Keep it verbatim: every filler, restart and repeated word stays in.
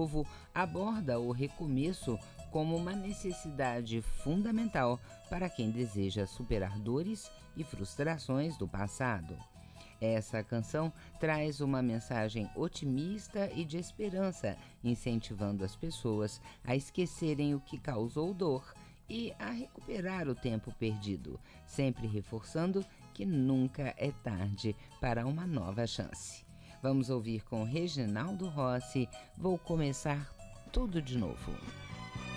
novo aborda o recomeço como uma necessidade fundamental para quem deseja superar dores e frustrações do passado. Essa canção traz uma mensagem otimista e de esperança, incentivando as pessoas a esquecerem o que causou dor e a recuperar o tempo perdido, sempre reforçando que nunca é tarde para uma nova chance. Vamos ouvir com Reginaldo Rossi, Vou Começar Tudo de Novo.